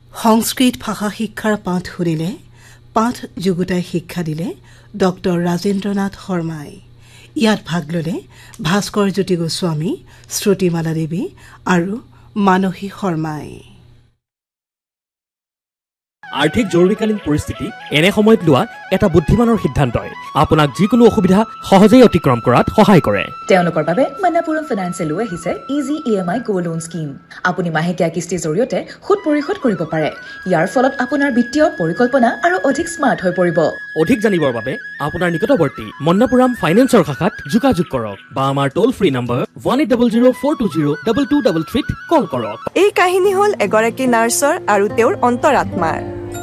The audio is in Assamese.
সংস্কৃত ভাষা শিক্ষাৰ পাঠ শুনিলে পাঠ যুগুতাই শিক্ষা দিলে ডক্টৰ ৰাজেন্দ্ৰনাথ শৰ্মাই। ইয়াত ভাগ ল'লে ভাস্কৰ জ্যোতি গোস্বামী, শ্ৰুতিমালা দেৱী আৰু মানসী শৰ্মাই। আৰ্থিক জৰুৰীকালীন পৰিস্থিতি এনে সময়ত লোৱা এটা বুদ্ধিমানৰ সিদ্ধান্তই আপোনাক যিকোনো অসুবিধা সহজেই অতিক্ৰম কৰাত সহায় কৰে। তেওঁলোকৰ বাবে মণিপুৰম ফাইনেন্সে লৈ আহিছে ইজি EMI গো লোন স্কিম। আপুনি মাহেকীয়া কিস্তিৰ জৰিয়তে সুদ পৰিশোধ কৰিব পাৰে। ইয়াৰ ফলত আপোনাৰ বিত্তীয় পৰিকল্পনা আৰু অধিক স্মাৰ্ট হৈ পৰিব। অধিক জানিবৰ বাবে আপোনাৰ নিকটৱৰ্তী মন্নাপুৰাম ফাইনেন্সৰ শাখাত যোগাযোগ কৰক বা আমাৰ টোল ফ্ৰী নম্বৰ 1800-420-2233 কল কৰক। এই কাহিনী হ'ল এগৰাকী নাৰ্ছৰ আৰু তেওঁৰ অন্তৰাত্মাৰ।